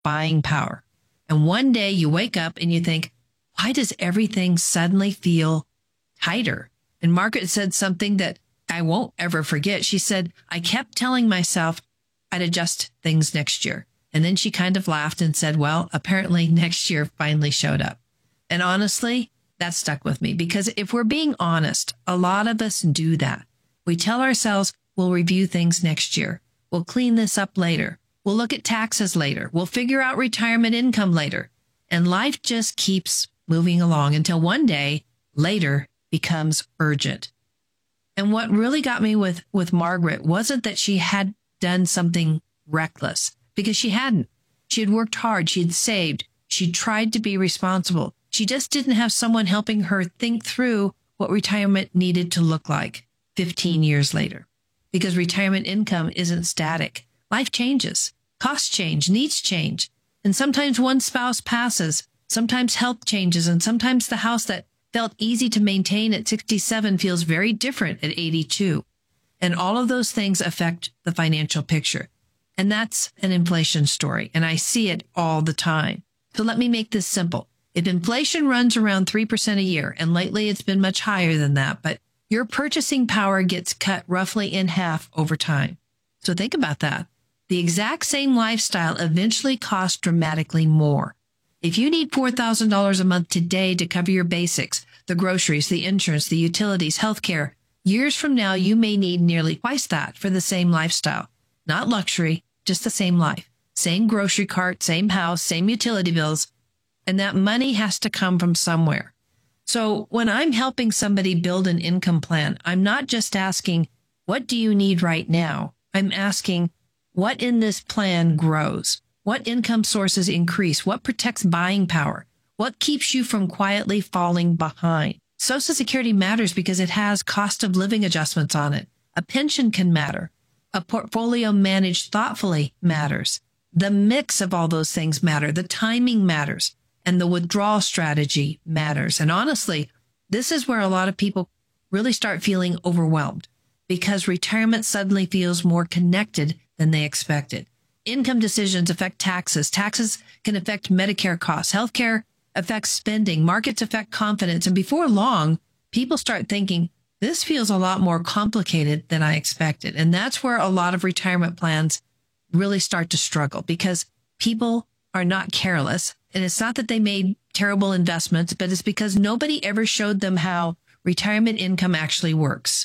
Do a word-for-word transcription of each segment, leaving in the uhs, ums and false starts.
buying power. And one day you wake up and you think, why does everything suddenly feel tighter? And Margaret said something that I won't ever forget. She said, I kept telling myself I'd adjust things next year. And then she kind of laughed and said, well, apparently next year finally showed up. And honestly, that stuck with me, because if we're being honest, a lot of us do that. We tell ourselves we'll review things next year. We'll clean this up later. We'll look at taxes later. We'll figure out retirement income later. And life just keeps moving along until one day later becomes urgent. And what really got me with, with Margaret wasn't that she had done something reckless, because she hadn't. She had worked hard. She had saved. She tried to be responsible. She just didn't have someone helping her think through what retirement needed to look like fifteen years later. Because retirement income isn't static. Life changes. Costs change. Needs change. And sometimes one spouse passes. Sometimes health changes. And sometimes the house that felt easy to maintain at sixty-seven feels very different at eighty-two. And all of those things affect the financial picture. And that's an inflation story. And I see it all the time. So let me make this simple. If inflation runs around three percent a year, and lately it's been much higher than that, but your purchasing power gets cut roughly in half over time. So think about that. The exact same lifestyle eventually costs dramatically more. If you need four thousand dollars a month today to cover your basics, the groceries, the insurance, the utilities, healthcare, years from now, you may need nearly twice that for the same lifestyle. Not luxury, just the same life. Same grocery cart, same house, same utility bills. And that money has to come from somewhere. So when I'm helping somebody build an income plan, I'm not just asking, what do you need right now? I'm asking, what in this plan grows? What income sources increase? What protects buying power? What keeps you from quietly falling behind? Social Security matters because it has cost of living adjustments on it. A pension can matter. A portfolio managed thoughtfully matters. The mix of all those things matter. The timing matters. And the withdrawal strategy matters. And honestly, this is where a lot of people really start feeling overwhelmed, because retirement suddenly feels more connected than they expected. Income decisions affect taxes. Taxes can affect Medicare costs. Healthcare affects spending. Markets affect confidence. And before long, people start thinking, this feels a lot more complicated than I expected. And that's where a lot of retirement plans really start to struggle, because people are not careless. And it's not that they made terrible investments, but it's because nobody ever showed them how retirement income actually works.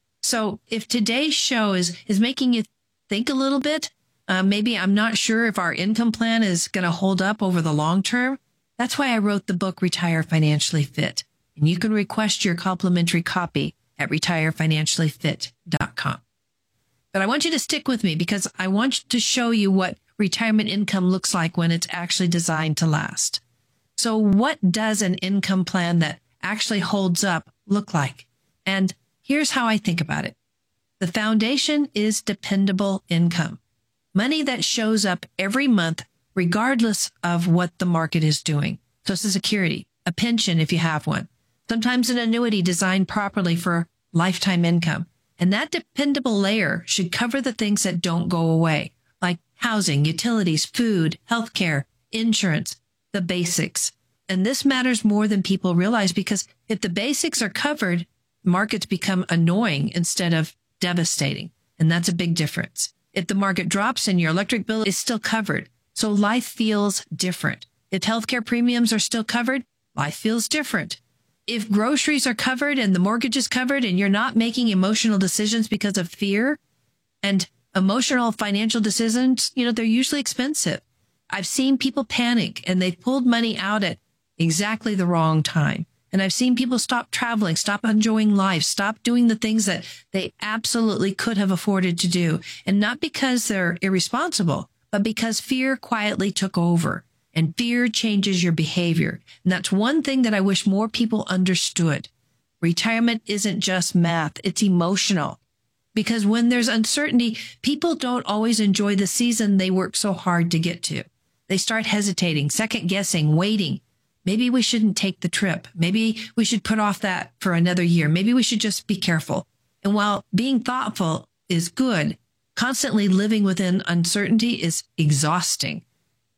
So if today's show is, is making you think a little bit, uh, maybe I'm not sure if our income plan is going to hold up over the long term. That's why I wrote the book, Retire Financially Fit. And you can request your complimentary copy at retire financially fit dot com. But I want you to stick with me, because I want to show you what retirement income looks like when it's actually designed to last. So what does an income plan that actually holds up look like? And here's how I think about it. The foundation is dependable income. Money that shows up every month, regardless of what the market is doing. Social Security, a pension if you have one, sometimes an annuity designed properly for lifetime income. And that dependable layer should cover the things that don't go away, like housing, utilities, food, healthcare, insurance, the basics. And this matters more than people realize, because if the basics are covered, markets become annoying instead of devastating. And that's a big difference. If the market drops and your electric bill is still covered, so life feels different. If healthcare premiums are still covered, life feels different. If groceries are covered and the mortgage is covered and you're not making emotional decisions because of fear, and emotional financial decisions, you know, they're usually expensive. I've seen people panic and they've pulled money out at exactly the wrong time. And I've seen people stop traveling, stop enjoying life, stop doing the things that they absolutely could have afforded to do. And not because they're irresponsible, but because fear quietly took over. And fear changes your behavior. And that's one thing that I wish more people understood. Retirement isn't just math, it's emotional. Because when there's uncertainty, people don't always enjoy the season they work so hard to get to. They start hesitating, second guessing, waiting. Maybe we shouldn't take the trip. Maybe we should put off that for another year. Maybe we should just be careful. And while being thoughtful is good, constantly living within uncertainty is exhausting.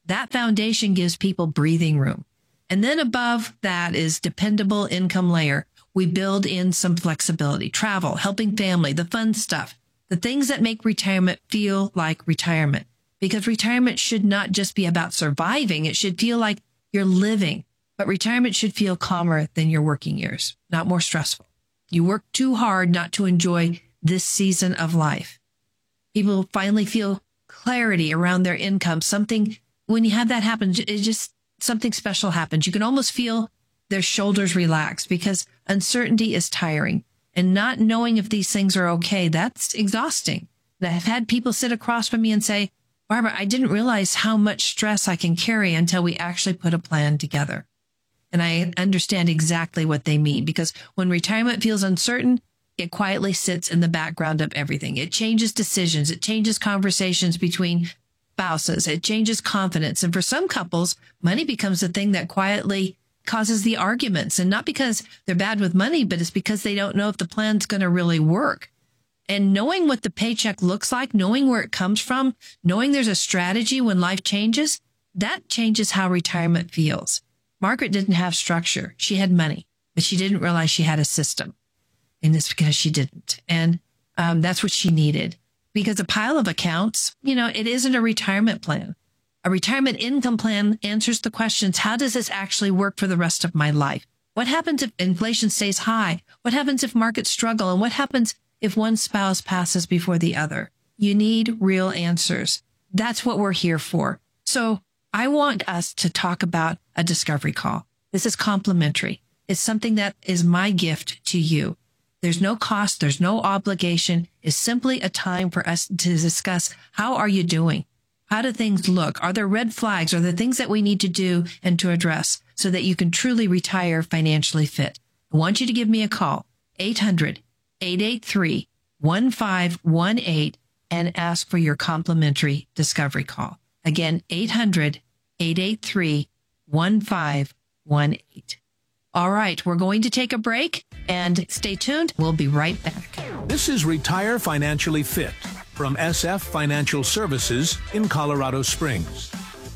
That foundation gives people breathing room. And then above that is dependable income layer. We build in some flexibility, travel, helping family, the fun stuff, the things that make retirement feel like retirement. Because retirement should not just be about surviving. It should feel like you're living. But retirement should feel calmer than your working years, not more stressful. You work too hard not to enjoy this season of life. People finally feel clarity around their income. Something, when you have that happen, it just, something special happens. You can almost feel their shoulders relax because uncertainty is tiring. And not knowing if these things are okay, that's exhausting. And I've had people sit across from me and say, Barbara, I didn't realize how much stress I can carry until we actually put a plan together. And I understand exactly what they mean, because when retirement feels uncertain, it quietly sits in the background of everything. It changes decisions. It changes conversations between spouses. It changes confidence. And for some couples, money becomes the thing that quietly causes the arguments. And not because they're bad with money, but it's because they don't know if the plan's going to really work. And knowing what the paycheck looks like, knowing where it comes from, knowing there's a strategy when life changes, that changes how retirement feels. Margaret didn't have structure. She had money, but she didn't realize she had a system. And it's because she didn't. And um, that's what she needed. Because a pile of accounts, you know, it isn't a retirement plan. A retirement income plan answers the questions, how does this actually work for the rest of my life? What happens if inflation stays high? What happens if markets struggle? And what happens if one spouse passes before the other? You need real answers. That's what we're here for. So I want us to talk about a discovery call. This is complimentary. It's something that is my gift to you. There's no cost. There's no obligation. It's simply a time for us to discuss, how are you doing? How do things look? Are there red flags? Are there things that we need to do and to address so that you can truly retire financially fit? I want you to give me a call, eight hundred, eight eight three, one five one eight, and ask for your complimentary discovery call. Again, eight hundred, eight eight three, one five one eight. All right, we're going to take a break and stay tuned. We'll be right back. This is Retire Financially Fit from S F Financial Services in Colorado Springs.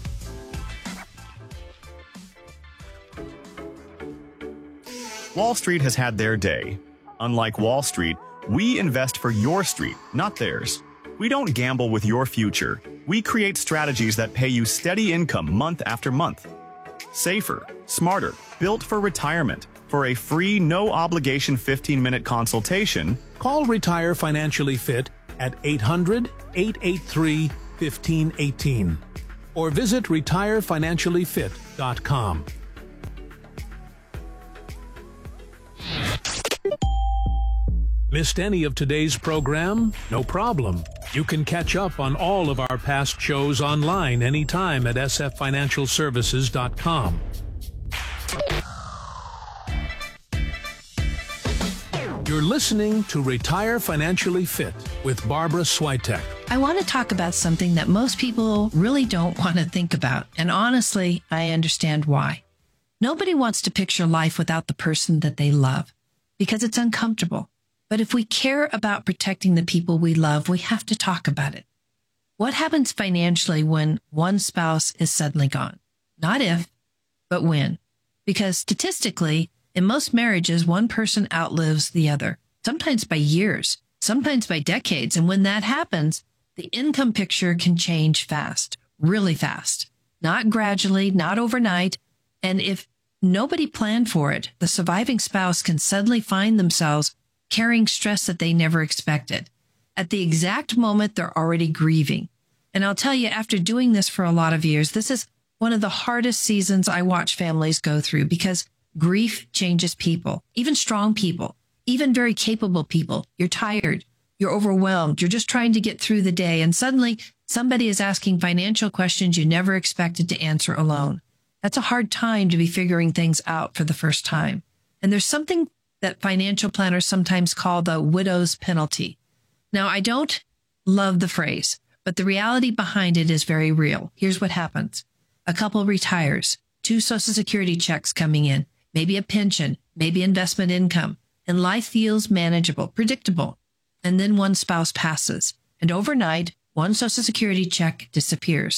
Wall Street has had their day. Unlike Wall Street, we invest for your street, not theirs. We don't gamble with your future. We create strategies that pay you steady income month after month. Safer, smarter, built for retirement. For a free, no-obligation fifteen-minute consultation, call Retire Financially Fit at eight hundred, eight eight three, one five one eight or visit retire financially fit dot com. Missed any of today's program? No problem. You can catch up on all of our past shows online anytime at s f financial services dot com. You're listening to Retire Financially Fit with Barbara Swiatek. I want to talk about something that most people really don't want to think about. And honestly, I understand why. Nobody wants to picture life without the person that they love because it's uncomfortable. But if we care about protecting the people we love, we have to talk about it. What happens financially when one spouse is suddenly gone? Not if, but when. Because statistically, in most marriages, one person outlives the other, sometimes by years, sometimes by decades. And when that happens, the income picture can change fast, really fast, not gradually, not overnight. And if nobody planned for it, the surviving spouse can suddenly find themselves carrying stress that they never expected. At the exact moment, they're already grieving. And I'll tell you, after doing this for a lot of years, this is one of the hardest seasons I watch families go through because grief changes people, even strong people, even very capable people. You're tired. You're overwhelmed. You're just trying to get through the day. And suddenly somebody is asking financial questions you never expected to answer alone. That's a hard time to be figuring things out for the first time. And there's something that financial planners sometimes call the widow's penalty. Now, I don't love the phrase, but the reality behind it is very real. Here's what happens. A couple retires, two Social Security checks coming in, maybe a pension, maybe investment income, and life feels manageable, predictable. And then one spouse passes, and overnight, one Social Security check disappears.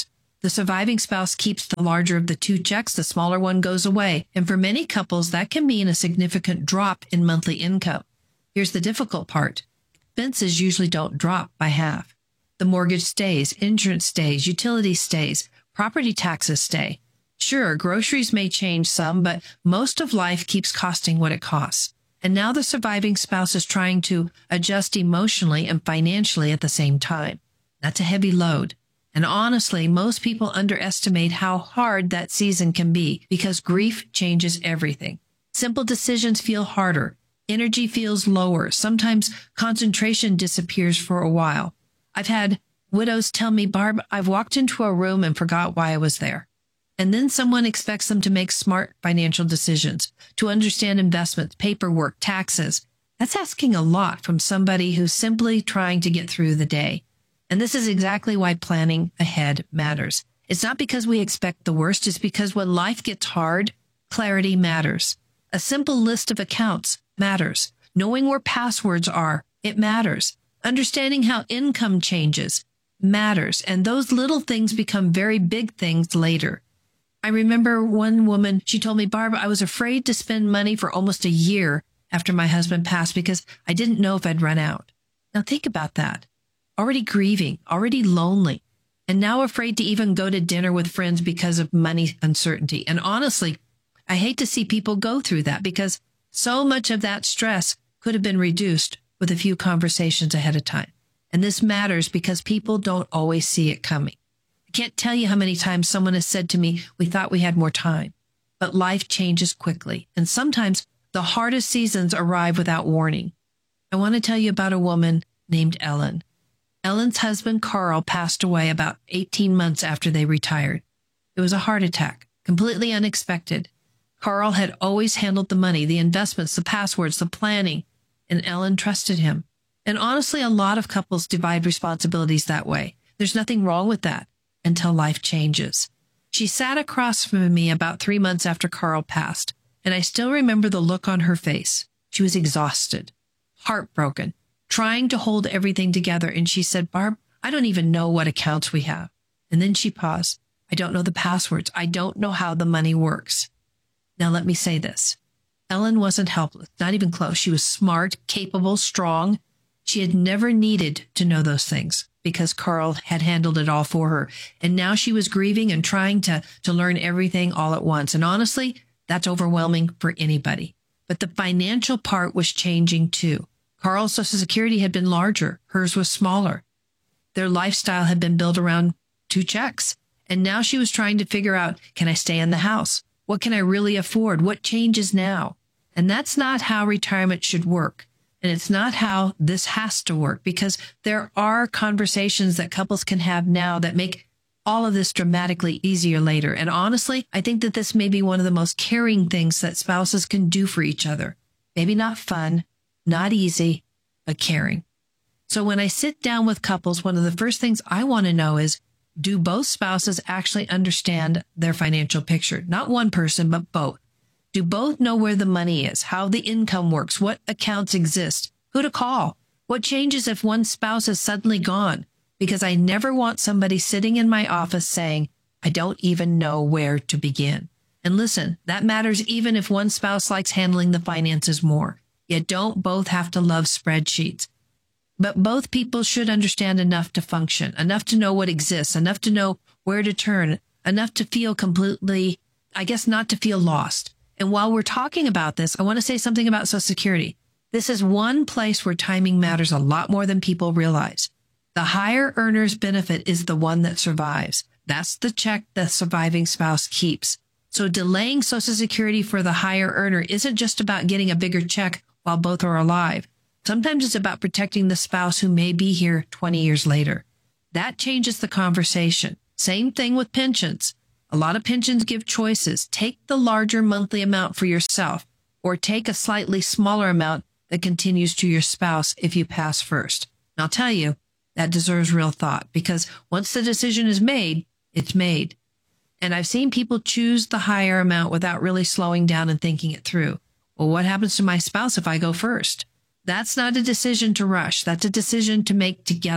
The surviving spouse keeps the larger of the two checks, the smaller one goes away. And for many couples, that can mean a significant drop in monthly income. Here's the difficult part. Expenses usually don't drop by half. The mortgage stays, insurance stays, utilities stays, property taxes stay. Sure, groceries may change some, but most of life keeps costing what it costs. And now the surviving spouse is trying to adjust emotionally and financially at the same time. That's a heavy load. And honestly, most people underestimate how hard that season can be because grief changes everything. Simple decisions feel harder. Energy feels lower. Sometimes concentration disappears for a while. I've had widows tell me, Barb, I've walked into a room and forgot why I was there. And then someone expects them to make smart financial decisions, to understand investments, paperwork, taxes. That's asking a lot from somebody who's simply trying to get through the day. And this is exactly why planning ahead matters. It's not because we expect the worst. It's because when life gets hard, clarity matters. A simple list of accounts matters. Knowing where passwords are, it matters. Understanding how income changes matters. And those little things become very big things later. I remember one woman, she told me, Barbara, I was afraid to spend money for almost a year after my husband passed because I didn't know if I'd run out. Now think about that. Already grieving, already lonely, and now afraid to even go to dinner with friends because of money uncertainty. And honestly, I hate to see people go through that because so much of that stress could have been reduced with a few conversations ahead of time. And this matters because people don't always see it coming. I can't tell you how many times someone has said to me, we thought we had more time, but life changes quickly. And sometimes the hardest seasons arrive without warning. I want to tell you about a woman named Ellen. Ellen's husband, Carl, passed away about eighteen months after they retired. It was a heart attack, completely unexpected. Carl had always handled the money, the investments, the passwords, the planning, and Ellen trusted him. And honestly, a lot of couples divide responsibilities that way. There's nothing wrong with that until life changes. She sat across from me about three months after Carl passed, and I still remember the look on her face. She was exhausted, heartbroken, trying to hold everything together. And she said, Barb, I don't even know what accounts we have. And then she paused. I don't know the passwords. I don't know how the money works. Now, let me say this. Ellen wasn't helpless, not even close. She was smart, capable, strong. She had never needed to know those things because Carl had handled it all for her. And now she was grieving and trying to, to learn everything all at once. And honestly, that's overwhelming for anybody. But the financial part was changing too. Carl's Social Security had been larger. Hers was smaller. Their lifestyle had been built around two checks. And now she was trying to figure out, can I stay in the house? What can I really afford? What changes now? And that's not how retirement should work. And it's not how this has to work because there are conversations that couples can have now that make all of this dramatically easier later. And honestly, I think that this may be one of the most caring things that spouses can do for each other. Maybe not fun, not easy, but caring. So when I sit down with couples, one of the first things I want to know is, do both spouses actually understand their financial picture? Not one person, but both. Do both know where the money is, how the income works, what accounts exist, who to call, what changes if one spouse is suddenly gone? Because I never want somebody sitting in my office saying, I don't even know where to begin. And listen, that matters even if one spouse likes handling the finances more. You don't both have to love spreadsheets. But both people should understand enough to function, enough to know what exists, enough to know where to turn, enough to feel completely, I guess, not to feel lost. And while we're talking about this, I want to say something about Social Security. This is one place where timing matters a lot more than people realize. The higher earner's benefit is the one that survives. That's the check the surviving spouse keeps. So delaying Social Security for the higher earner isn't just about getting a bigger check while both are alive. Sometimes it's about protecting the spouse who may be here twenty years later. That changes the conversation. Same thing with pensions. A lot of pensions give choices. Take the larger monthly amount for yourself, or take a slightly smaller amount that continues to your spouse if you pass first. And I'll tell you, that deserves real thought, because once the decision is made, it's made. And I've seen people choose the higher amount without really slowing down and thinking it through. Well, what happens to my spouse if I go first? That's not a decision to rush. That's a decision to make together.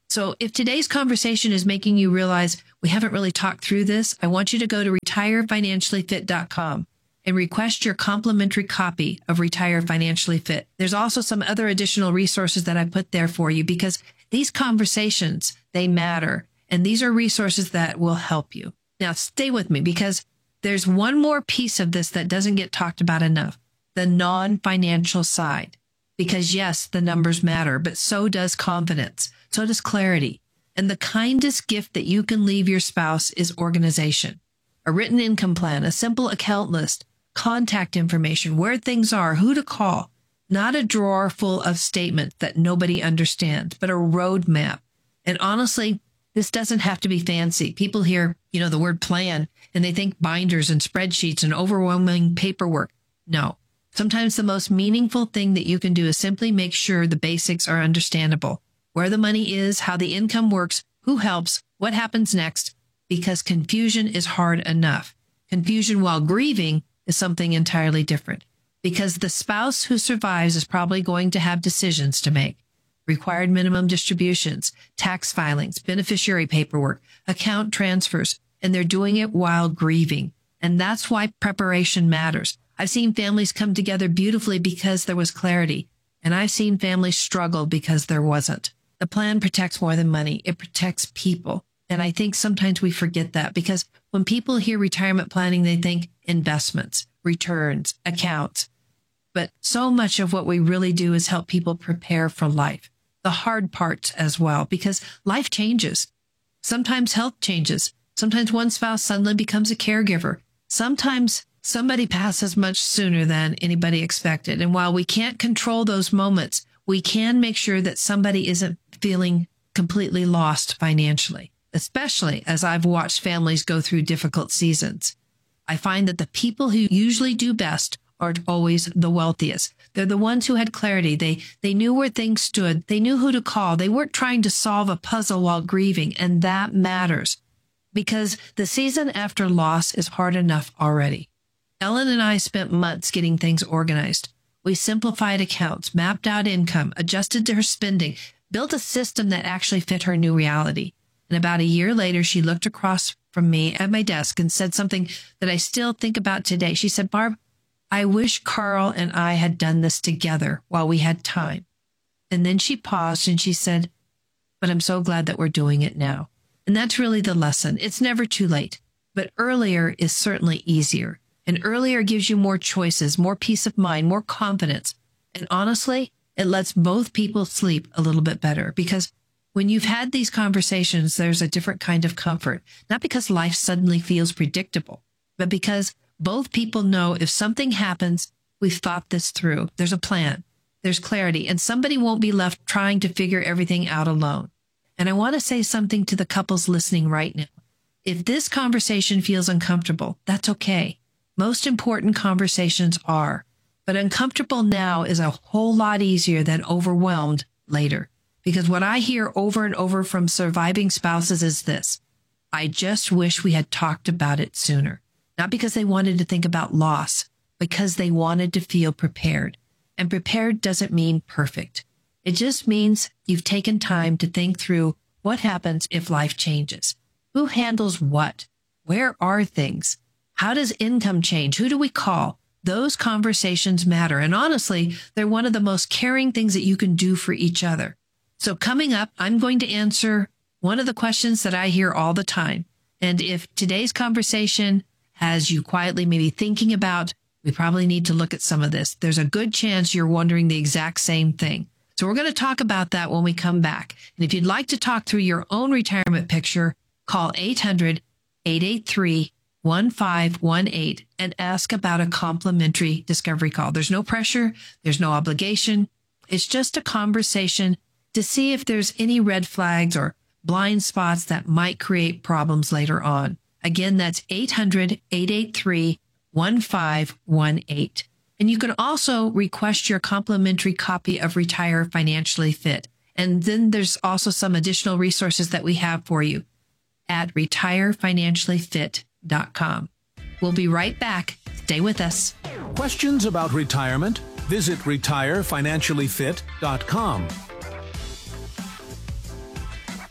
So if today's conversation is making you realize we haven't really talked through this, I want you to go to retire financially fit dot com and request your complimentary copy of Retire Financially Fit. There's also some other additional resources that I put there for you because these conversations, they matter. And these are resources that will help you. Now, stay with me because there's one more piece of this that doesn't get talked about enough, the non-financial side. Because yes, the numbers matter, but so does confidence. So does clarity. And the kindest gift that you can leave your spouse is organization. A written income plan, a simple account list, contact information, where things are, who to call. Not a drawer full of statements that nobody understands, but a roadmap. And honestly, this doesn't have to be fancy. People hear, you know, the word plan, and they think binders and spreadsheets and overwhelming paperwork. No. Sometimes the most meaningful thing that you can do is simply make sure the basics are understandable. Where the money is, how the income works, who helps, what happens next, because confusion is hard enough. Confusion while grieving is something entirely different, because the spouse who survives is probably going to have decisions to make. Required minimum distributions, tax filings, beneficiary paperwork, account transfers, and they're doing it while grieving. And that's why preparation matters. I've seen families come together beautifully because there was clarity, and I've seen families struggle because there wasn't. The plan protects more than money. It protects people. And I think sometimes we forget that because when people hear retirement planning, they think investments, returns, accounts. But so much of what we really do is help people prepare for life. The hard parts as well, because life changes. Sometimes health changes. Sometimes one spouse suddenly becomes a caregiver. Sometimes somebody passes much sooner than anybody expected. And while we can't control those moments, we can make sure that somebody isn't feeling completely lost financially, especially as I've watched families go through difficult seasons. I find that the people who usually do best aren't always the wealthiest. They're the ones who had clarity. They, they knew where things stood. They knew who to call. They weren't trying to solve a puzzle while grieving. And that matters because the season after loss is hard enough already. Ellen and I spent months getting things organized. We simplified accounts, mapped out income, adjusted to her spending, built a system that actually fit her new reality. And about a year later, she looked across from me at my desk and said something that I still think about today. She said, "Barb, I wish Carl and I had done this together while we had time." And then she paused and she said, "But I'm so glad that we're doing it now." And that's really the lesson. It's never too late, but earlier is certainly easier. And earlier gives you more choices, more peace of mind, more confidence. And honestly, it lets both people sleep a little bit better because when you've had these conversations, there's a different kind of comfort, not because life suddenly feels predictable, but because both people know if something happens, we've thought this through. There's a plan, there's clarity, and somebody won't be left trying to figure everything out alone. And I want to say something to the couples listening right now. If this conversation feels uncomfortable, that's okay. Most important conversations are, but uncomfortable now is a whole lot easier than overwhelmed later. Because what I hear over and over from surviving spouses is this: I just wish we had talked about it sooner. Not because they wanted to think about loss, because they wanted to feel prepared. And prepared doesn't mean perfect. It just means you've taken time to think through what happens if life changes. Who handles what? Where are things? How does income change? Who do we call? Those conversations matter. And honestly, they're one of the most caring things that you can do for each other. So coming up, I'm going to answer one of the questions that I hear all the time. And if today's conversation has you quietly maybe thinking about, we probably need to look at some of this, there's a good chance you're wondering the exact same thing. So we're going to talk about that when we come back. And if you'd like to talk through your own retirement picture, call eight hundred, eight eight three, one five one eight and ask about a complimentary discovery call. There's no pressure. There's no obligation. It's just a conversation to see if there's any red flags or blind spots that might create problems later on. Again, that's eight hundred, eight eight three, one five one eight. And you can also request your complimentary copy of Retire Financially Fit. And then there's also some additional resources that we have for you at retire financially fit dot com. We'll be right back. Stay with us. Questions about retirement? Visit retire financially fit dot com.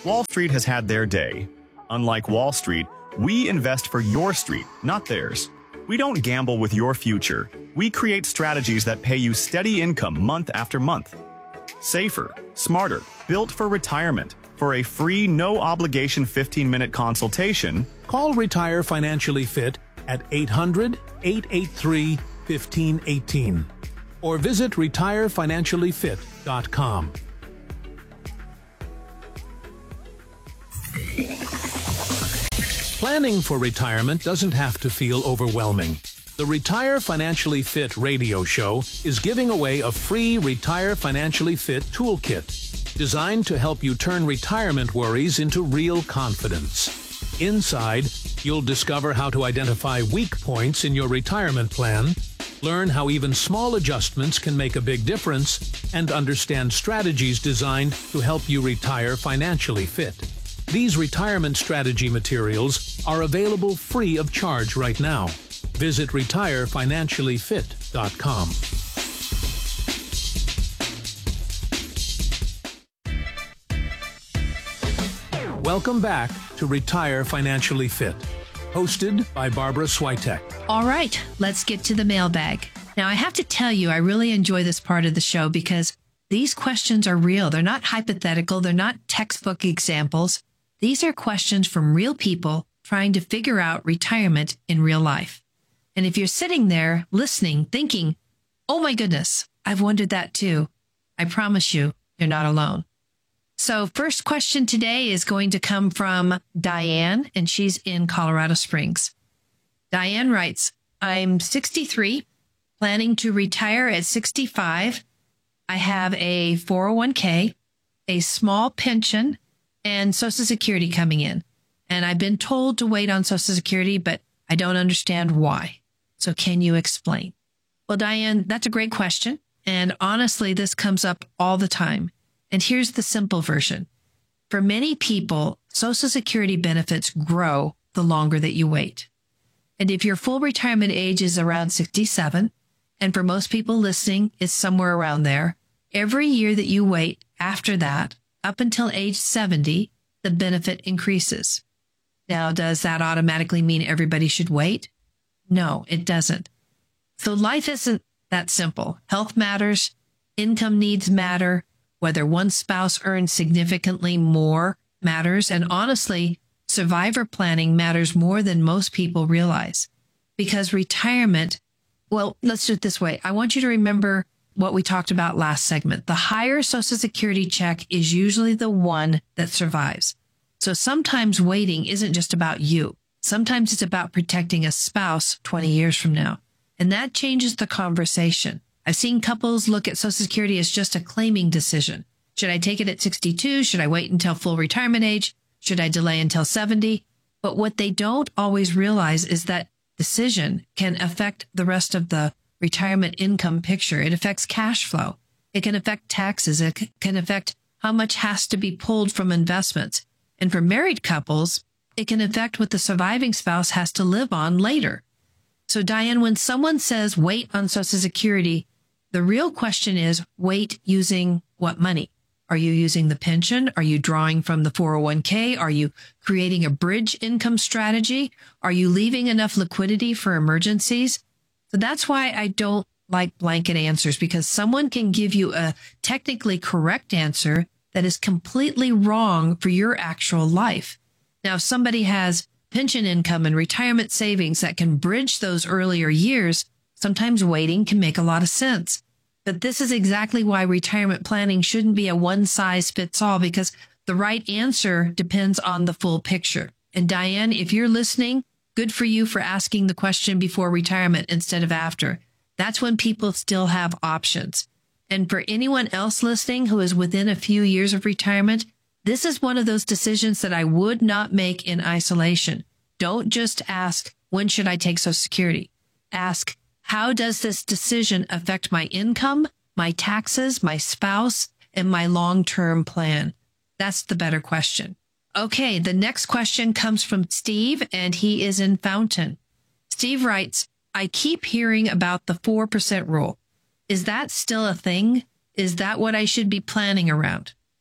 Wall Street has had their day. Unlike Wall Street, we invest for your street, not theirs. We don't gamble with your future. We create strategies that pay you steady income month after month. Safer, smarter, built for retirement. For a free, no-obligation fifteen-minute consultation, call Retire Financially Fit at eight hundred, eight eight three, one five one eight or visit retire financially fit dot com. Planning for retirement doesn't have to feel overwhelming. The Retire Financially Fit radio show is giving away a free Retire Financially Fit toolkit designed to help you turn retirement worries into real confidence. Inside, you'll discover how to identify weak points in your retirement plan, learn how even small adjustments can make a big difference, and understand strategies designed to help you retire financially fit. These retirement strategy materials are available free of charge right now. Visit retire financially fit dot com. Welcome back to Retire Financially Fit, hosted by Barbara Swiatek. All right, let's get to the mailbag. Now, I have to tell you, I really enjoy this part of the show because these questions are real. They're not hypothetical. They're not textbook examples. These are questions from real people trying to figure out retirement in real life. And if you're sitting there listening, thinking, oh my goodness, I've wondered that too, I promise you, you're not alone. So first question today is going to come from Diane, and she's in Colorado Springs. Diane writes, I'm sixty-three, planning to retire at sixty-five. I have a four oh one k, a small pension, and Social Security coming in. And I've been told to wait on Social Security, but I don't understand why. So can you explain? Well, Diane, that's a great question. And honestly, this comes up all the time. And here's the simple version. For many people, Social Security benefits grow the longer that you wait. And if your full retirement age is around sixty-seven, and for most people listening, it's somewhere around there, every year that you wait after that, up until age seventy, the benefit increases. Now, does that automatically mean everybody should wait? No, it doesn't. So life isn't that simple. Health matters, income needs matter, whether one spouse earns significantly more matters, and honestly, survivor planning matters more than most people realize. Because retirement, well, let's do it this way. I want you to remember what we talked about last segment. The higher Social Security check is usually the one that survives. So sometimes waiting isn't just about you. Sometimes it's about protecting a spouse twenty years from now. And that changes the conversation. I've seen couples look at Social Security as just a claiming decision. Should I take it at sixty-two? Should I wait until full retirement age? Should I delay until seventy? But what they don't always realize is that decision can affect the rest of the retirement income picture. It affects cash flow. It can affect taxes. It c- can affect how much has to be pulled from investments. And for married couples, it can affect what the surviving spouse has to live on later. So Diane, when someone says wait on Social Security, the real question is wait using what money? Are you using the pension? Are you drawing from the four oh one k? Are you creating a bridge income strategy? Are you leaving enough liquidity for emergencies? So that's why I don't like blanket answers, because someone can give you a technically correct answer that is completely wrong for your actual life. Now, if somebody has pension income and retirement savings that can bridge those earlier years, sometimes waiting can make a lot of sense. But this is exactly why retirement planning shouldn't be a one-size-fits-all, because the right answer depends on the full picture. And Diane, if you're listening, good for you for asking the question before retirement instead of after. That's when people still have options. And for anyone else listening who is within a few years of retirement, this is one of those decisions that I would not make in isolation. Don't just ask, when should I take Social Security? Ask, how does this decision affect my income, my taxes, my spouse, and my long-term plan? That's the better question. Okay, the next question comes from Steve, and he is in Fountain. Steve writes, I keep hearing about the four percent rule. Is that still a thing? Is that what I should be planning around?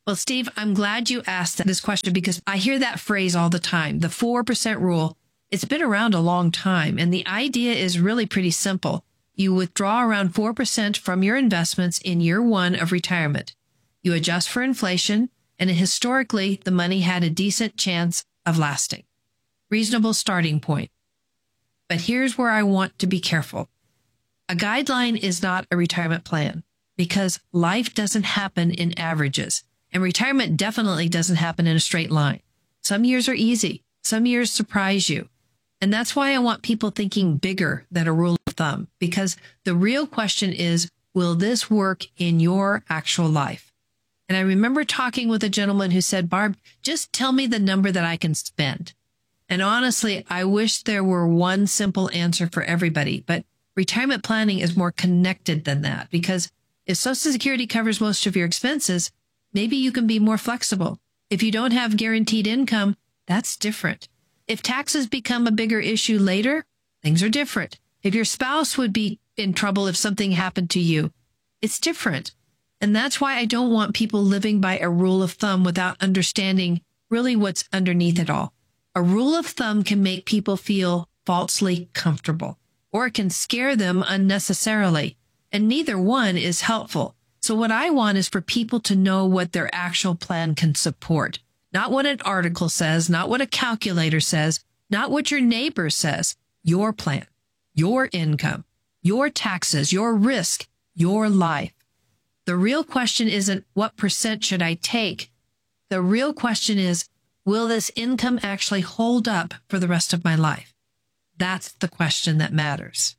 Well, Steve, I'm glad you asked this question because I hear that phrase all the time, the four percent rule. It's been around a long time, and the idea is really pretty simple. You withdraw around four percent from your investments in year one of retirement. You adjust for inflation, and historically, the money had a decent chance of lasting. Reasonable starting point. But here's where I want to be careful. A guideline is not a retirement plan because life doesn't happen in averages, and retirement definitely doesn't happen in a straight line. Some years are easy. Some years surprise you. And that's why I want people thinking bigger than a rule of thumb, because the real question is, will this work in your actual life? And I remember talking with a gentleman who said, Barb, just tell me the number that I can spend. And honestly, I wish there were one simple answer for everybody, but retirement planning is more connected than that, because if Social Security covers most of your expenses, maybe you can be more flexible. If you don't have guaranteed income, that's different. If taxes become a bigger issue later, things are different. If your spouse would be in trouble if something happened to you, it's different. And that's why I don't want people living by a rule of thumb without understanding really what's underneath it all. A rule of thumb can make people feel falsely comfortable, or it can scare them unnecessarily. And neither one is helpful. So what I want is for people to know what their actual plan can support. Not what an article says, not what a calculator says, not what your neighbor says. Your plan, your income, your taxes, your risk, your life. The real question isn't what percent should I take? The real question is, will this income actually hold up for the rest of my life? That's the question that matters.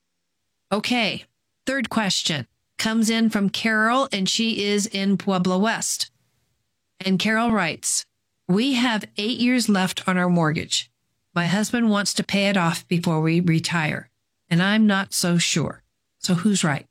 Okay, third question comes in from Carol, and she is in Pueblo West. And Carol writes, we have eight years left on our mortgage. My husband wants to pay it off before we retire, and I'm not so sure. So who's right?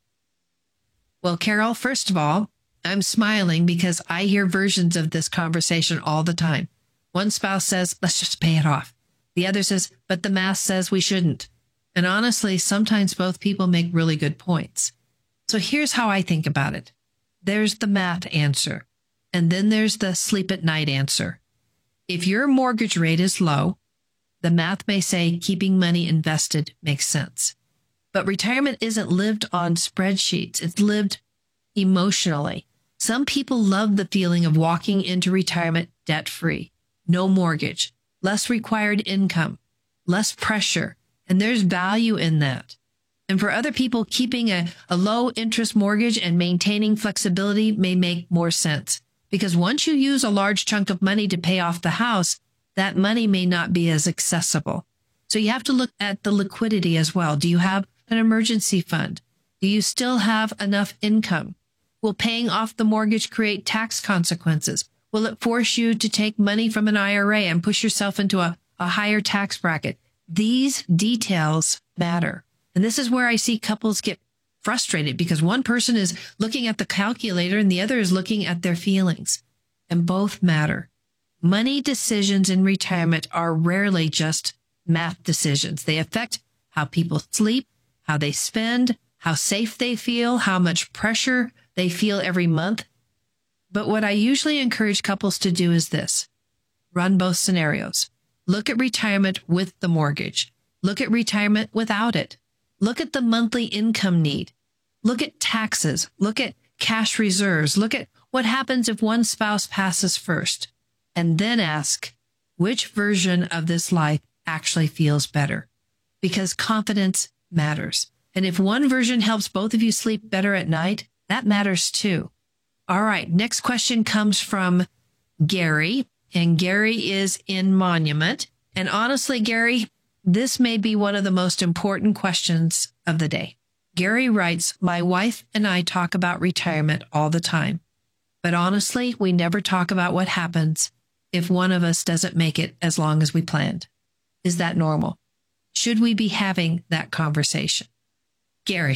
Well, Carol, first of all, I'm smiling because I hear versions of this conversation all the time. One spouse says, let's just pay it off. The other says, but the math says we shouldn't. And honestly, sometimes both people make really good points. So here's how I think about it. There's the math answer. And then there's the sleep at night answer. If your mortgage rate is low, the math may say keeping money invested makes sense. But retirement isn't lived on spreadsheets. It's lived emotionally. Some people love the feeling of walking into retirement debt-free, no mortgage, less required income, less pressure, and there's value in that. And for other people, keeping a, a low-interest mortgage and maintaining flexibility may make more sense. Because once you use a large chunk of money to pay off the house, that money may not be as accessible. So you have to look at the liquidity as well. Do you have an emergency fund? Do you still have enough income? Will paying off the mortgage create tax consequences? Will it force you to take money from an I R A and push yourself into a, a higher tax bracket? These details matter. And this is where I see couples get frustrated because one person is looking at the calculator and the other is looking at their feelings. And both matter. Money decisions in retirement are rarely just math decisions. They affect how people sleep, how they spend, how safe they feel, how much pressure they feel every month. But what I usually encourage couples to do is this. Run both scenarios. Look at retirement with the mortgage. Look at retirement without it. Look at the monthly income need. Look at taxes. Look at cash reserves. Look at what happens if one spouse passes first. And then ask, which version of this life actually feels better? Because confidence matters. And if one version helps both of you sleep better at night, that matters too. All right, next question comes from Gary, and Gary is in Monument. And honestly, Gary, this may be one of the most important questions of the day. Gary writes, my wife and I talk about retirement all the time, but honestly, we never talk about what happens if one of us doesn't make it as long as we planned. Is that normal? Should we be having that conversation? Gary,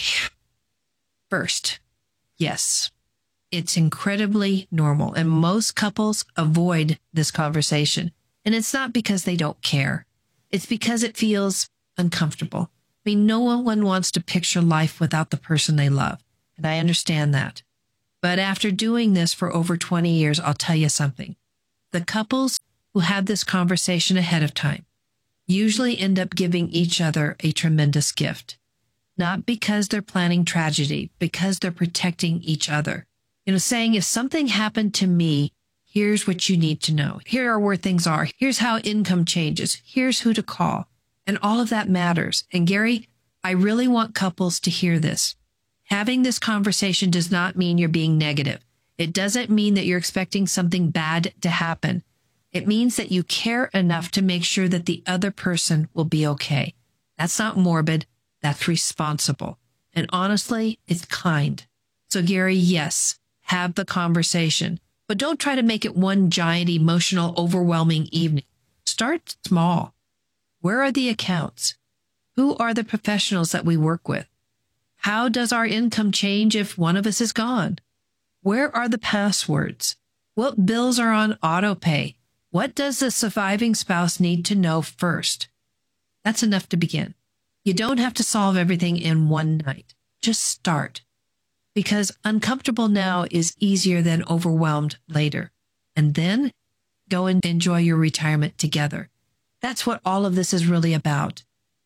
first, yes, it's incredibly normal, and most couples avoid this conversation. And it's not because they don't care. It's because it feels uncomfortable. I mean, no one wants to picture life without the person they love, and I understand that. But after doing this for over twenty years, I'll tell you something. The couples who have this conversation ahead of time usually end up giving each other a tremendous gift. Not because they're planning tragedy, because they're protecting each other. You know, saying, if something happened to me, here's what you need to know. Here are where things are. Here's how income changes. Here's who to call. And all of that matters. And Gary, I really want couples to hear this. Having this conversation does not mean you're being negative. It doesn't mean that you're expecting something bad to happen. It means that you care enough to make sure that the other person will be okay. That's not morbid. That's responsible. And honestly, it's kind. So Gary, yes, have the conversation, but don't try to make it one giant, emotional, overwhelming evening. Start small. Where are the accounts? Who are the professionals that we work with? How does our income change if one of us is gone? Where are the passwords? What bills are on auto pay? What does the surviving spouse need to know first? That's enough to begin. You don't have to solve everything in one night. Just start. Because uncomfortable now is easier than overwhelmed later. And then go and enjoy your retirement together. That's what all of this is really about.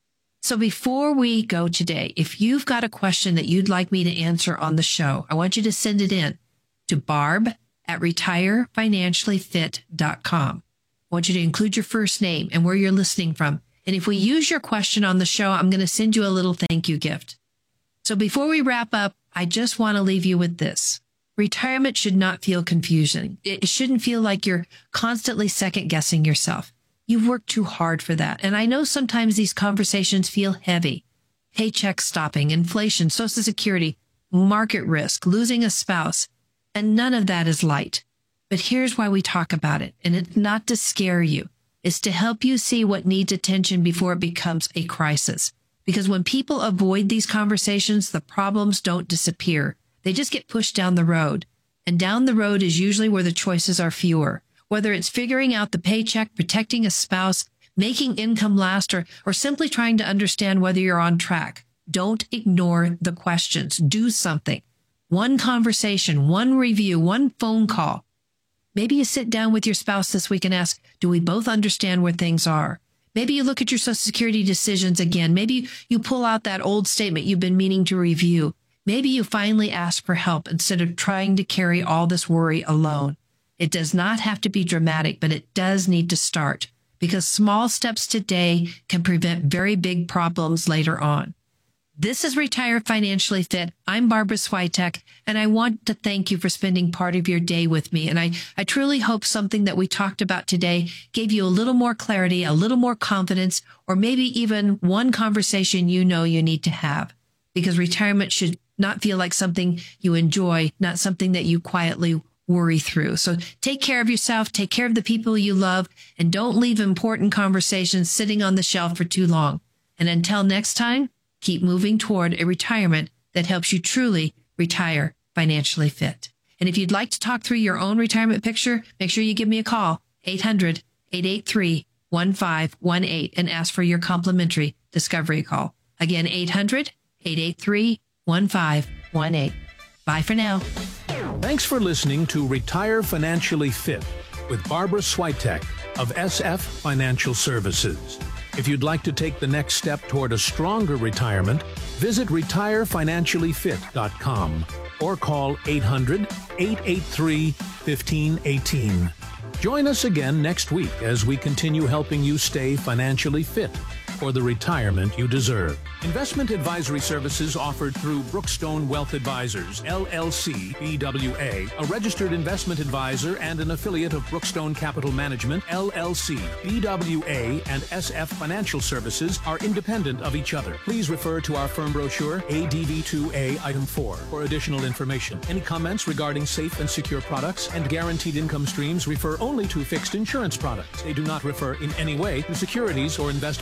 So before we go today, if you've got a question that you'd like me to answer on the show, I want you to send it in to barb at retire financially fit dot com. I want you to include your first name and where you're listening from. And if we use your question on the show, I'm going to send you a little thank you gift. So before we wrap up, I just want to leave you with this. Retirement should not feel confusing. It shouldn't feel like you're constantly second guessing yourself. You've worked too hard for that. And I know sometimes these conversations feel heavy. Paycheck stopping, inflation, Social Security, market risk, losing a spouse. And none of that is light. But here's why we talk about it. And it's not to scare you. It's to help you see what needs attention before it becomes a crisis. Because when people avoid these conversations, the problems don't disappear. They just get pushed down the road. And down the road is usually where the choices are fewer. Whether it's figuring out the paycheck, protecting a spouse, making income last, or, or simply trying to understand whether you're on track. Don't ignore the questions. Do something. One conversation, one review, one phone call. Maybe you sit down with your spouse this week and ask, do we both understand where things are? Maybe you look at your Social Security decisions again. Maybe you pull out that old statement you've been meaning to review. Maybe you finally ask for help instead of trying to carry all this worry alone. It does not have to be dramatic, but it does need to start, because small steps today can prevent very big problems later on. This is Retire Financially Fit. I'm Barbara Switek, and I want to thank you for spending part of your day with me. And I, I truly hope something that we talked about today gave you a little more clarity, a little more confidence, or maybe even one conversation you know you need to have. Because retirement should not feel like something you enjoy, not something that you quietly worry through. So take care of yourself, take care of the people you love, and don't leave important conversations sitting on the shelf for too long. And until next time, keep moving toward a retirement that helps you truly retire financially fit. And if you'd like to talk through your own retirement picture, make sure you give me a call, eight hundred, eight eight three, one five one eight, and ask for your complimentary discovery call. Again, eight hundred, eight eight three, one five one eight. Bye for now. Thanks for listening to Retire Financially Fit with Barbara Switek of S F Financial Services. If you'd like to take the next step toward a stronger retirement, visit retire financially fit dot com or call eight hundred, eight eight three, one five one eight. Join us again next week as we continue helping you stay financially fit for the retirement you deserve. Investment advisory services offered through Brookstone Wealth Advisors, L L C, B W A, a registered investment advisor and an affiliate of Brookstone Capital Management, L L C. B W A and S F Financial Services are independent of each other. Please refer to our firm brochure, A D V two A Item four, for additional information. Any comments regarding safe and secure products and guaranteed income streams refer only to fixed insurance products. They do not refer in any way to securities or investment advisory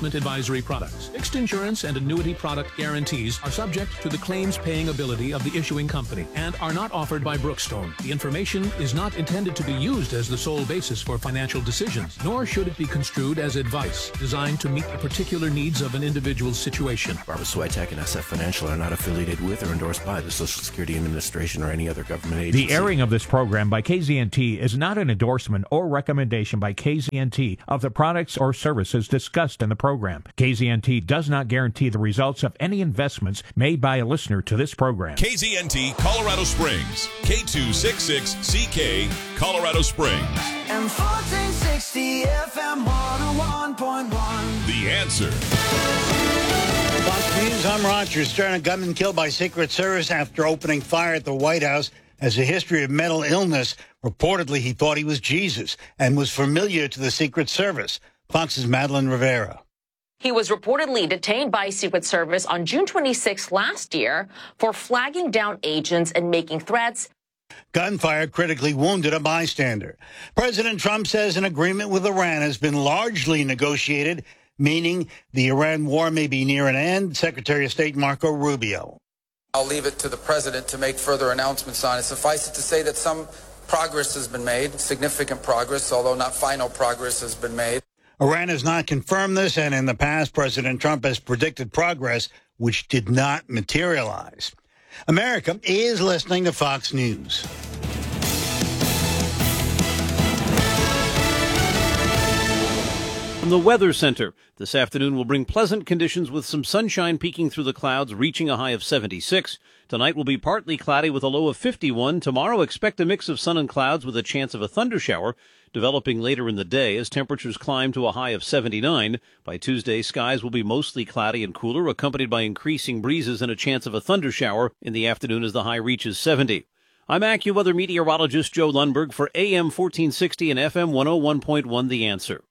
advisory products. Fixed insurance and annuity product guarantees are subject to the claims-paying ability of the issuing company and are not offered by Brookstone. The information is not intended to be used as the sole basis for financial decisions, nor should it be construed as advice designed to meet the particular needs of an individual's situation. Barbara Swiatek and S F Financial are not affiliated with or endorsed by the Social Security Administration or any other government agency. The airing of this program by K Z N T is not an endorsement or recommendation by K Z N T of the products or services discussed in the program. K Z N T does not guarantee the results of any investments made by a listener to this program. K Z N T Colorado Springs, K two sixty-six C K, Colorado Springs. And fourteen sixty F M one oh one point one. The Answer. Fox News, I'm Roger Stern. A gunman killed by Secret Service after opening fire at the White House has a history of mental illness. Reportedly, he thought he was Jesus and was familiar to the Secret Service. Fox's Madeline Rivera. He was reportedly detained by Secret Service on June twenty-sixth last year for flagging down agents and making threats. Gunfire critically wounded a bystander. President Trump says an agreement with Iran has been largely negotiated, meaning the Iran war may be near an end. Secretary of State Marco Rubio. I'll leave it to the president to make further announcements on it. Suffice it to say that some progress has been made, significant progress, although not final progress has been made. Iran has not confirmed this, and in the past, President Trump has predicted progress, which did not materialize. America is listening to Fox News. From the Weather Center, this afternoon will bring pleasant conditions with some sunshine peeking through the clouds, reaching a high of seventy-six. Tonight will be partly cloudy with a low of fifty-one. Tomorrow, expect a mix of sun and clouds with a chance of a thundershower developing later in the day as temperatures climb to a high of seventy-nine. By Tuesday, skies will be mostly cloudy and cooler, accompanied by increasing breezes and a chance of a thundershower in the afternoon as the high reaches seventy. I'm AccuWeather meteorologist Joe Lundberg for A M fourteen sixty and F M one oh one point one The Answer.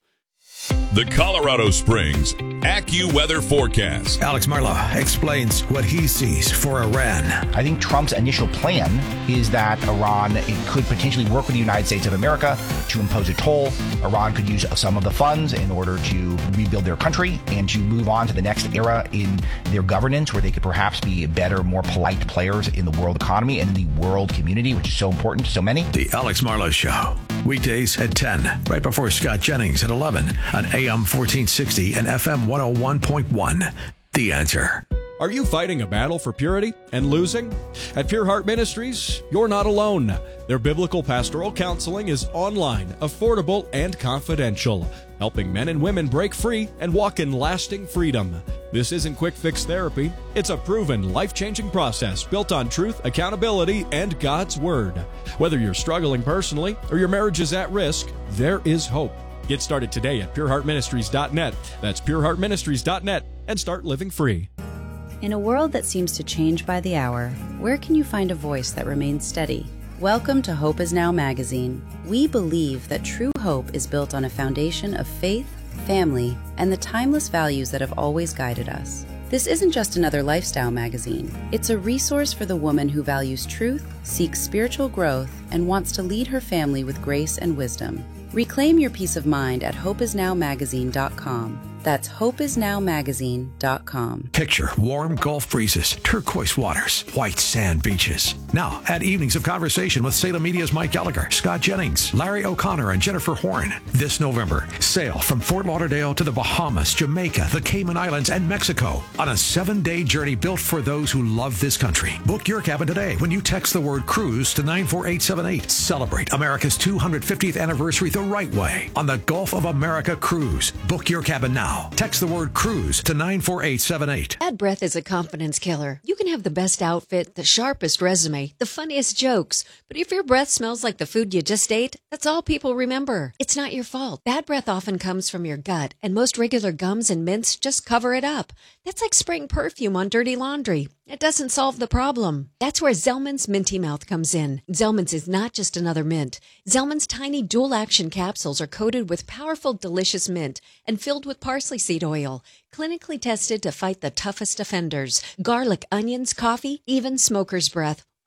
The Colorado Springs AccuWeather forecast. Alex Marlow explains what he sees for Iran. I think Trump's initial plan is that Iran it could potentially work with the United States of America to impose a toll. Iran could use some of the funds in order to rebuild their country and to move on to the next era in their governance, where they could perhaps be better, more polite players in the world economy and in the world community, which is so important to so many. The Alex Marlow Show, weekdays at ten, right before Scott Jennings at eleven on A M fourteen sixty and F M one oh one point one. The Answer. Are you fighting a battle for purity and losing? At Pure Heart Ministries, you're not alone. Their biblical pastoral counseling is online, affordable, and confidential, helping men and women break free and walk in lasting freedom. This isn't quick fix therapy. It's a proven, life-changing process built on truth, accountability, and God's Word. Whether you're struggling personally or your marriage is at risk, there is hope. Get started today at pure heart ministries dot net. That's pure heart ministries dot net and start living free. In a world that seems to change by the hour, where can you find a voice that remains steady? Welcome to Hope Is Now magazine. We believe that true hope is built on a foundation of faith, family, and the timeless values that have always guided us. This isn't just another lifestyle magazine. It's a resource for the woman who values truth, seeks spiritual growth, and wants to lead her family with grace and wisdom. Reclaim your peace of mind at hope is now magazine dot com. That's hope is now magazine dot com. Picture warm Gulf breezes, turquoise waters, white sand beaches. Now, add evenings of conversation with Salem Media's Mike Gallagher, Scott Jennings, Larry O'Connor, and Jennifer Horn. This November, sail from Fort Lauderdale to the Bahamas, Jamaica, the Cayman Islands, and Mexico on a seven-day journey built for those who love this country. Book your cabin today when you text the word cruise to nine four eight seven eight. Celebrate America's two hundred fiftieth anniversary the right way on the Gulf of America Cruise. Book your cabin now. Text the word cruise to nine four eight seven eight. Bad breath is a confidence killer. You can have the best outfit, the sharpest resume, the funniest jokes, but if your breath smells like the food you just ate, that's all people remember. It's not your fault. Bad breath often comes from your gut, and most regular gums and mints just cover it up. That's like spraying perfume on dirty laundry. It doesn't solve the problem. That's where Zellman's Minty Mouth comes in. Zellman's is not just another mint. Zellman's tiny dual-action capsules are coated with powerful, delicious mint and filled with parsley seed oil, clinically tested to fight the toughest offenders, garlic, onions, coffee, even smoker's breath.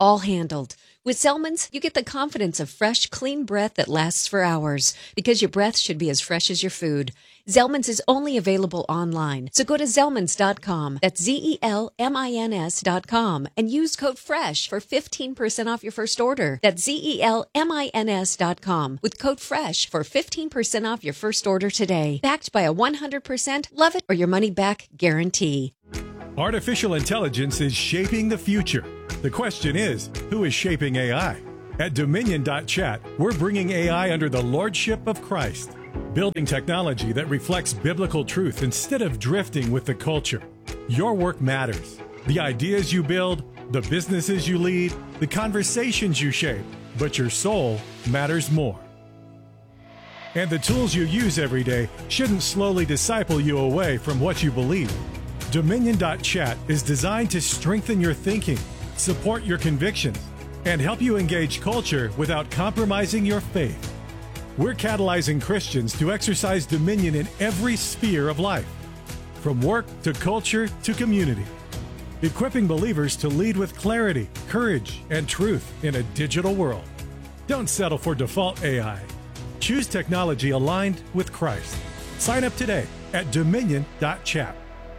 all handled. With Zellman's, you get the confidence of fresh, clean breath that lasts for hours, because your breath should be as fresh as your food. Zellman's is only available online, so go to Zellmans dot com, that's Z E L M I N S dot com, and use code FRESH for fifteen percent off your first order. That's Z E L M I N S dot com with code FRESH for fifteen percent off your first order today. Backed by a one hundred percent love it or your money back guarantee. Artificial intelligence is shaping the future. The question is, who is shaping A I? At Dominion dot chat, we're bringing A I under the lordship of Christ, building technology that reflects biblical truth instead of drifting with the culture. Your work matters. The ideas you build, the businesses you lead, the conversations you shape, but your soul matters more. And the tools you use every day shouldn't slowly disciple you away from what you believe. Dominion dot chat is designed to strengthen your thinking, support your convictions, and help you engage culture without compromising your faith. We're catalyzing Christians to exercise dominion in every sphere of life, from work to culture to community, equipping believers to lead with clarity, courage, and truth in a digital world. Don't settle for default A I. Choose technology aligned with Christ. Sign up today at Dominion dot chat.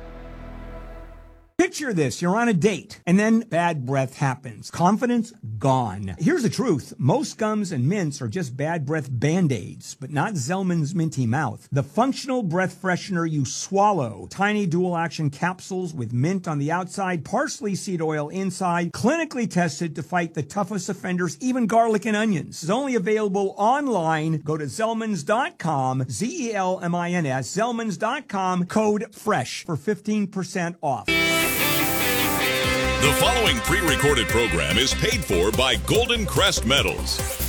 Picture this, you're on a date, and then bad breath happens. Confidence gone. Here's the truth. Most gums and mints are just bad breath Band-Aids, but not Zellman's Minty Mouth. The functional breath freshener you swallow. Tiny dual-action capsules with mint on the outside, parsley seed oil inside, clinically tested to fight the toughest offenders, even garlic and onions. It's only available online. Go to Zellmans dot com, Z E L M I N S, Zellmans dot com, code FRESH for fifteen percent off. The following pre-recorded program is paid for by Golden Crest Metals.